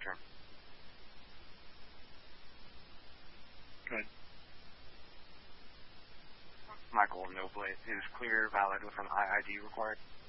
term. Good. Michael, no plate. It is clear, valid with an IID required.